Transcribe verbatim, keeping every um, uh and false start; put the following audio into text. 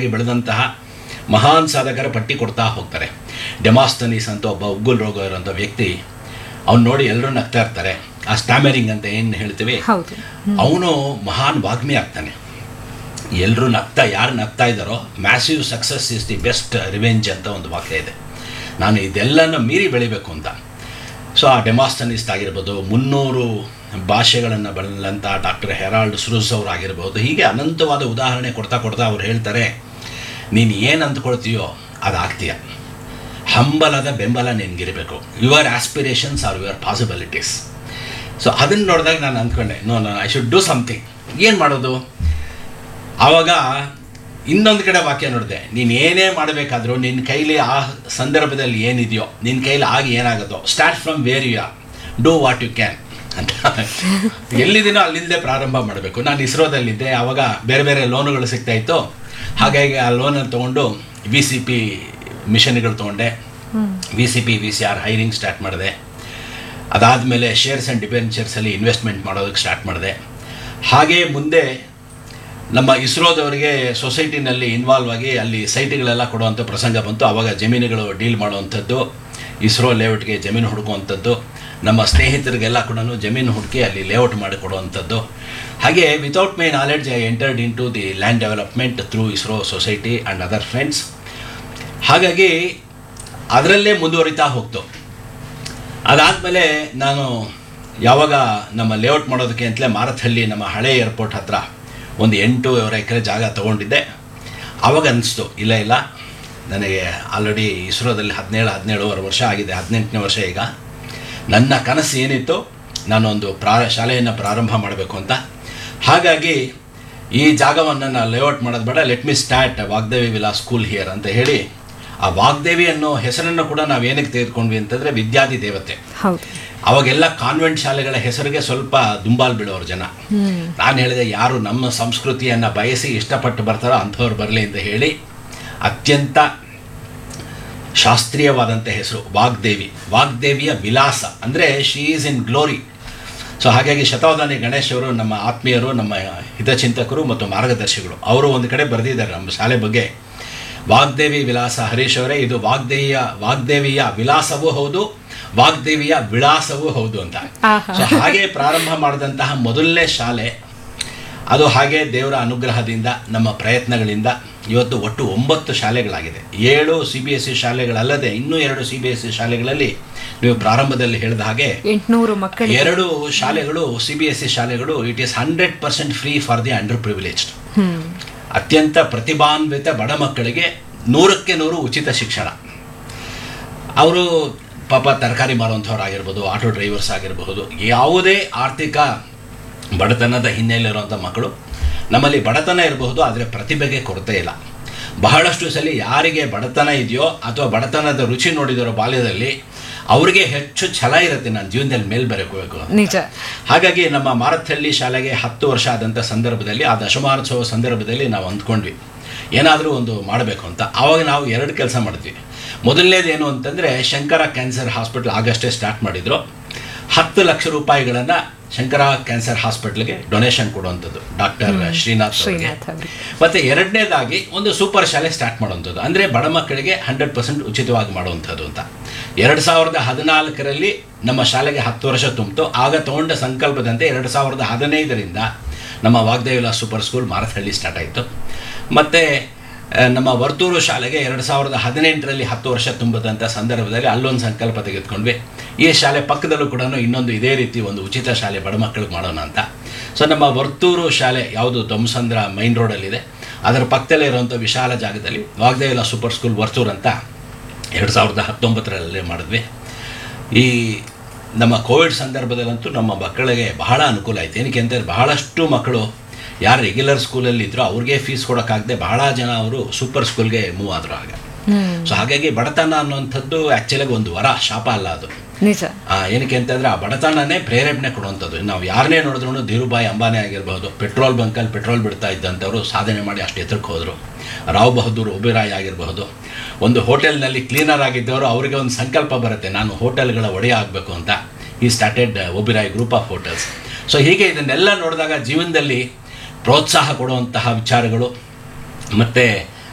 ಆಗಿ ಬೆಳೆದಂತಹ ಮಹಾನ್ ಸಾಧಕರ ಪಟ್ಟಿ ಕೊಡ್ತಾ ಹೋಗ್ತಾರೆ. ಡೆಮಾಸ್ತನೀಸ್ ಅಂತ ಒಬ್ಬ ಉಗ್ಗುಲ್ ರೋಗ ಇರೋಂಥ ವ್ಯಕ್ತಿ, ಅವ್ನು ನೋಡಿ ಎಲ್ಲರೂ ನಗ್ತಾ ಇರ್ತಾರೆ. ಆ ಸ್ಟ್ಯಾಮರಿಂಗ್ ಅಂತ ಏನು ಹೇಳ್ತೀವಿ, ಅವನು ಮಹಾನ್ ವಾಗ್ಮಿ ಆಗ್ತಾನೆ. ಎಲ್ಲರೂ ನಗ್ತಾ, ಯಾರು ನಗ್ತಾ ಇದ್ದಾರೋ massive success is the best revenge ಅಂತ ಒಂದು ವಾಕ್ಯ ಇದೆ. ನಾನು ಇದೆಲ್ಲನ ಮೀರಿ ಬೆಳಿಬೇಕು ಅಂತ. ಸೊ ಆ ಡೆಮಾಸ್ತನಿಸ್ಟ್ ಆಗಿರ್ಬೋದು, ಮುನ್ನೂರು ಭಾಷೆಗಳನ್ನು ಬಲ್ಲಂಥ ಡಾಕ್ಟರ್ ಹೆರಾಲ್ಡ್ ಸ್ರೂಸ್ ಅವರು ಆಗಿರ್ಬೋದು, ಹೀಗೆ ಅನಂತವಾದ ಉದಾಹರಣೆ ಕೊಡ್ತಾ ಕೊಡ್ತಾ ಅವ್ರು ಹೇಳ್ತಾರೆ, ನೀನು ಏನು ಅಂದ್ಕೊಳ್ತೀಯೋ ಅದು ಆಗ್ತೀಯ. ಹಂಬಲದ ಬೆಂಬಲ ನಿನಗಿರಬೇಕು. Your aspirations R your possibilities. So ಅದನ್ನು ನೋಡಿದಾಗ ನಾನು ಅಂದ್ಕೊಂಡೆ, no no I should do something. ಏನು ಮಾಡೋದು? ಆವಾಗ ಇನ್ನೊಂದು ಕಡೆ ವಾಕ್ಯ ನೋಡಿದೆ, ನೀನು ಏನೇ ಮಾಡಬೇಕಾದ್ರೂ ನಿನ್ನ ಕೈಲಿ ಆ ಸಂದರ್ಭದಲ್ಲಿ ಏನಿದೆಯೋ, ನಿನ್ನ ಕೈಲಿ ಆಗಿ ಏನಾಗುತ್ತೋ, start from where you are, do what you can ಅಂತ. ಎಲ್ಲಿದ್ದೀನೋ ಅಲ್ಲಿಂದೇ ಪ್ರಾರಂಭ ಮಾಡಬೇಕು. ನಾನು ಇಸ್ರೋದಲ್ಲಿದ್ದೆ, ಆವಾಗ ಬೇರೆ ಬೇರೆ ಲೋನುಗಳು ಸಿಗ್ತಾಯಿತ್ತು. ಹಾಗಾಗಿ ಆ ಲೋನನ್ನು ತೊಗೊಂಡು ವಿ ಸಿ ಪಿ ಮಿಷನ್ಗಳು ತೊಗೊಂಡೆ. V C P V C R hiring start ಮಾಡಿದೆ. ಅದಾದಮೇಲೆ ಶೇರ್ಸ್ ಆ್ಯಂಡ್ ಡಿಬೆಂಚರ್ಸಲ್ಲಿ ಇನ್ವೆಸ್ಟ್ಮೆಂಟ್ ಮಾಡೋದಕ್ಕೆ ಸ್ಟಾರ್ಟ್ ಮಾಡಿದೆ. ಹಾಗೇ ಮುಂದೆ ನಮ್ಮ ಇಸ್ರೋದವರಿಗೆ ಸೊಸೈಟಿನಲ್ಲಿ ಇನ್ವಾಲ್ವ್ ಆಗಿ ಅಲ್ಲಿ ಸೈಟ್ಗಳೆಲ್ಲ ಕೊಡುವಂಥ ಪ್ರಸಂಗ ಬಂತು. ಆವಾಗ ಜಮೀನುಗಳು ಡೀಲ್ ಮಾಡುವಂಥದ್ದು, ಇಸ್ರೋ ಲೇಔಟ್ಗೆ ಜಮೀನು ಹುಡುಕುವಂಥದ್ದು, ನಮ್ಮ ಸ್ನೇಹಿತರಿಗೆಲ್ಲ ಕೂಡ ಜಮೀನು ಹುಡುಕಿ ಅಲ್ಲಿ ಲೇಔಟ್ ಮಾಡಿ ಕೊಡುವಂಥದ್ದು. ಹಾಗೆ without my knowledge I entered in to the land development through ISRO society and other friends. ಹಾಗಾಗಿ ಅದರಲ್ಲೇ ಮುಂದುವರಿತಾ ಹೋಗ್ತು. ಅದಾದಮೇಲೆ ನಾನು ಯಾವಾಗ ನಮ್ಮ ಲೇಔಟ್ ಮಾಡೋದಕ್ಕೆ ಅಂತಲೇ ಮಾರತ್ಹಳ್ಳಿ, ನಮ್ಮ ಹಳೆ ಏರ್ಪೋರ್ಟ್ ಹತ್ರ ಒಂದು ಎಂಟೂವರೆ ಎಕರೆ ಜಾಗ ತೊಗೊಂಡಿದ್ದೆ. ಆವಾಗ ಅನ್ನಿಸ್ತು, ಇಲ್ಲ ಇಲ್ಲ ನನಗೆ ಆಲ್ರೆಡಿ ಇಸ್ರೋದಲ್ಲಿ ಹದಿನೇಳು ಹದಿನೇಳುವರೆ ವರ್ಷ ಆಗಿದೆ, ಹದಿನೆಂಟನೇ ವರ್ಷ ಈಗ. ನನ್ನ ಕನಸು ಏನಿತ್ತು, ನಾನೊಂದು ಪ್ರಾ ಶಾಲೆಯನ್ನು ಪ್ರಾರಂಭ ಮಾಡಬೇಕು ಅಂತ. ಹಾಗಾಗಿ ಈ ಜಾಗವನ್ನು ನಾನು ಲೇಔಟ್ ಮಾಡೋದು ಬೇಡ, let me start Vagdevi Vilas school here ಅಂತ ಹೇಳಿ, ಆ ವಾಗ್ದೇವಿ ಅನ್ನೋ ಹೆಸರನ್ನು ಕೂಡ ನಾವೇನಕ್ಕೆ ತೆಗೆದುಕೊಂಡ್ವಿ ಅಂತಂದರೆ ವಿದ್ಯಾದಿ ದೇವತೆ. ಅವಾಗೆಲ್ಲ ಕಾನ್ವೆಂಟ್ ಶಾಲೆಗಳ ಹೆಸರಿಗೆ ಸ್ವಲ್ಪ ದುಂಬಾಲು ಬೀಳೋರು ಜನ. ನಾನು ಹೇಳಿದೆ, ಯಾರು ನಮ್ಮ ಸಂಸ್ಕೃತಿಯನ್ನು ಬಯಸಿ ಇಷ್ಟಪಟ್ಟು ಬರ್ತಾರೋ ಅಂಥವ್ರು ಬರಲಿ ಅಂತ ಹೇಳಿ ಅತ್ಯಂತ ಶಾಸ್ತ್ರೀಯವಾದಂಥ ಹೆಸರು ವಾಗ್ದೇವಿ. ವಾಗ್ದೇವಿಯ ವಿಲಾಸ ಅಂದರೆ she is in glory. So ಹಾಗಾಗಿ ಶತಾವಧಾನಿ ಗಣೇಶ್ ಅವರು ನಮ್ಮ ಆತ್ಮೀಯರು, ನಮ್ಮ ಹಿತಚಿಂತಕರು ಮತ್ತು ಮಾರ್ಗದರ್ಶಿಗಳು, ಅವರು ಒಂದು ಕಡೆ ಬರೆದಿದ್ದಾರೆ ನಮ್ಮ ಶಾಲೆ ಬಗ್ಗೆ. ವಾಗ್ದೇವಿ ವಿಲಾಸ ಹರೀಶ್ ಅವರೇ, ಇದು ವಾಗ್ದೇವಿಯ ವಾಗ್ದೇವಿಯ ವಿಲಾಸವೂ ಹೌದು, ವಾಗ್ದೇವಿಯ ವಿಳಾಸವೂ ಹೌದು ಅಂತ. ಸೊ ಹಾಗೆ ಪ್ರಾರಂಭ ಮಾಡಿದಂತಹ ಮೊದಲನೇ ಶಾಲೆ ಅದು. ಹಾಗೆ ದೇವರ ಅನುಗ್ರಹದಿಂದ, ನಮ್ಮ ಪ್ರಯತ್ನಗಳಿಂದ ಇವತ್ತು ಒಟ್ಟು ಒಂಬತ್ತು ಶಾಲೆಗಳಾಗಿದೆ. ಏಳು ಸಿ ಬಿ ಎಸ್ ಸಿ ಶಾಲೆಗಳಲ್ಲದೆ ಇನ್ನೂ ಎರಡು ಸಿ ಬಿ ಎಸ್ ಸಿ ಶಾಲೆಗಳಲ್ಲಿ ನೀವು ಪ್ರಾರಂಭದಲ್ಲಿ ಹೇಳಿದ ಹಾಗೆ ಎಂಟುನೂರು ಮಕ್ಕಳು, ಎರಡು ಶಾಲೆಗಳು ಸಿ ಬಿ ಎಸ್ ಸಿ ಶಾಲೆಗಳು. It is hundred percent free for the under privileged. ಅತ್ಯಂತ ಪ್ರತಿಭಾನ್ವಿತ ಬಡ ಮಕ್ಕಳಿಗೆ ನೂರಕ್ಕೆ ನೂರು ಉಚಿತ ಶಿಕ್ಷಣ. ಅವರು ಪಾಪ ತರಕಾರಿ ಮಾರುವಂಥವ್ರು ಆಗಿರ್ಬೋದು, ಆಟೋ ಡ್ರೈವರ್ಸ್ ಆಗಿರಬಹುದು, ಯಾವುದೇ ಆರ್ಥಿಕ ಬಡತನದ ಹಿನ್ನೆಲೆಯಿರುವಂಥ ಮಕ್ಕಳು. ನಮ್ಮಲ್ಲಿ ಬಡತನ ಇರಬಹುದು, ಆದರೆ ಪ್ರತಿಭೆಗೆ ಕೊರತೆ ಇಲ್ಲ. ಬಹಳಷ್ಟು ಸಲ ಯಾರಿಗೆ ಬಡತನ ಇದೆಯೋ ಅಥವಾ ಬಡತನದ ರುಚಿ ನೋಡಿದರೋ ಬಾಲ್ಯದಲ್ಲಿ, ಅವರಿಗೆ ಹೆಚ್ಚು ಛಲ ಇರುತ್ತೆ ನಾನು ಜೀವನದಲ್ಲಿ ಮೇಲ್ ಬರಬೇಕು ನಿಜ. ಹಾಗಾಗಿ ನಮ್ಮ ಮಾರತ್ಹಳ್ಳಿ ಶಾಲೆಗೆ ಹತ್ತು ವರ್ಷ ಆದಂಥ ಸಂದರ್ಭದಲ್ಲಿ, ಆ ದಶಮಾನೋತ್ಸವ ಸಂದರ್ಭದಲ್ಲಿ ನಾವು ಅಂದ್ಕೊಂಡ್ವಿ ಏನಾದರೂ ಒಂದು ಮಾಡಬೇಕು ಅಂತ. ಆವಾಗ ನಾವು ಎರಡು ಕೆಲಸ ಮಾಡಿದ್ವಿ. ಮೊದಲನೇದೇನು ಅಂತಂದರೆ, ಶಂಕರ ಕ್ಯಾನ್ಸರ್ ಹಾಸ್ಪಿಟಲ್ ಆಗಷ್ಟೇ ಸ್ಟಾರ್ಟ್ ಮಾಡಿದರು. ಹತ್ತು ಲಕ್ಷ ರೂಪಾಯಿಗಳನ್ನು ಶಂಕರ ಕ್ಯಾನ್ಸರ್ ಹಾಸ್ಪಿಟ್ಲ್ಗೆ ಡೊನೇಷನ್ ಕೊಡುವಂಥದ್ದು ಡಾಕ್ಟರ್ ಶ್ರೀನಾಥ್ ಅವರಿಗೆ. ಮತ್ತು ಎರಡನೇದಾಗಿ ಒಂದು ಸೂಪರ್ ಶಾಲೆ ಸ್ಟಾರ್ಟ್ ಮಾಡುವಂಥದ್ದು, ಅಂದರೆ ಬಡ ಮಕ್ಕಳಿಗೆ ಹಂಡ್ರೆಡ್ ಪರ್ಸೆಂಟ್ ಉಚಿತವಾಗಿ ಮಾಡುವಂಥದ್ದು ಅಂತ. ಎರಡು ಸಾವಿರದ ಹದಿನಾಲ್ಕರಲ್ಲಿ ನಮ್ಮ ಶಾಲೆಗೆ ಹತ್ತು ವರ್ಷ ತುಂಬಿತು. ಆಗ ತಗೊಂಡ ಸಂಕಲ್ಪದಂತೆ ಎರಡು ಸಾವಿರದ ಹದಿನೈದರಿಂದ ನಮ್ಮ Vagdevi Vilas super school Marathahalli start ಆಯಿತು. ಮತ್ತು ನಮ್ಮ ವರ್ತೂರು ಶಾಲೆಗೆ ಎರಡು ಸಾವಿರದ ಹದಿನೆಂಟರಲ್ಲಿ ಹತ್ತು ವರ್ಷ ತುಂಬಿದಂಥ ಸಂದರ್ಭದಲ್ಲಿ ಅಲ್ಲೊಂದು ಸಂಕಲ್ಪ ತೆಗೆದುಕೊಂಡ್ವಿ, ಈ ಶಾಲೆ ಪಕ್ಕದಲ್ಲೂ ಕೂಡ ಇನ್ನೊಂದು ಇದೇ ರೀತಿ ಒಂದು ಉಚಿತ ಶಾಲೆ ಬಡ ಮಕ್ಕಳಿಗೆ ಮಾಡೋಣ ಅಂತ. ಸೊ ನಮ್ಮ ವರ್ತೂರು ಶಾಲೆ ಯಾವುದು ದೊಮ್ಮಸಂದ್ರ ಮೈನ್ ರೋಡಲ್ಲಿದೆ, ಅದರ ಪಕ್ಕದಲ್ಲೇ ಇರುವಂಥ ವಿಶಾಲ ಜಾಗದಲ್ಲಿ ವಾಗ್ದೇವಿ ವಿಲಾಸ್ ಸೂಪರ್ ಸ್ಕೂಲ್ ವರ್ತೂರು ಅಂತ ಎರಡು ಸಾವಿರದ ಹತ್ತೊಂಬತ್ತರಲ್ಲೇ ಮಾಡಿದ್ವಿ. ಈ ನಮ್ಮ ಕೋವಿಡ್ ಸಂದರ್ಭದಲ್ಲಂತೂ ನಮ್ಮ ಮಕ್ಕಳಿಗೆ ಬಹಳ ಅನುಕೂಲ ಆಯಿತು. ಏನಕ್ಕೆ ಅಂತಂದರೆ, ಬಹಳಷ್ಟು ಮಕ್ಕಳು ಯಾರು ರೆಗ್ಯುಲರ್ ಸ್ಕೂಲಲ್ಲಿ ಇದ್ರೋ ಅವ್ರಿಗೆ ಫೀಸ್ ಕೊಡೋಕ್ಕಾಗದೆ ಬಹಳ ಜನ ಅವರು ಸೂಪರ್ ಸ್ಕೂಲ್ಗೆ ಮೂವ್ ಆದರು ಆಗ. ಸೊ ಹಾಗಾಗಿ ಬಡತನ ಅನ್ನುವಂಥದ್ದು ಆ್ಯಕ್ಚುಲಾಗಿ ಒಂದು ವರ, ಶಾಪ ಅಲ್ಲ ಅದು. ನಿಜ. ಏನಕ್ಕೆ ಅಂತಂದರೆ, ಆ ಬಡತನನೇ ಪ್ರೇರೇಪಣೆ ಕೊಡುವಂಥದ್ದು. ನಾವು ಯಾರನ್ನೇ ನೋಡಿದ್ರು, ಧೀರುಭಾಯಿ ಅಂಬಾನಿ ಆಗಿರ್ಬೋದು, ಪೆಟ್ರೋಲ್ ಬಂಕಲ್ಲಿ ಪೆಟ್ರೋಲ್ ಬಿಡ್ತಾ ಇದ್ದಂಥವ್ರು ಸಾಧನೆ ಮಾಡಿ ಅಷ್ಟು ಎತ್ತರಕ್ಕೆ ಹೋದರು. ರಾವ್ ಬಹದ್ದೂರ್ ಒಬಿರಾಯ್ ಆಗಿರಬಹುದು, ಒಂದು ಹೋಟೆಲ್ನಲ್ಲಿ ಕ್ಲೀನರ್ ಆಗಿದ್ದವರು, ಅವರಿಗೆ ಒಂದು ಸಂಕಲ್ಪ ಬರುತ್ತೆ, ನಾನು ಹೋಟೆಲ್ಗಳ ಒಡೆಯ ಆಗಬೇಕು ಅಂತ. ಈ started Oberoi group of hotels. So ಹೀಗೆ ಇದನ್ನೆಲ್ಲ ನೋಡಿದಾಗ ಜೀವನದಲ್ಲಿ ಪ್ರೋತ್ಸಾಹ ಕೊಡುವಂತಹ ವಿಚಾರಗಳು ಮತ್ತು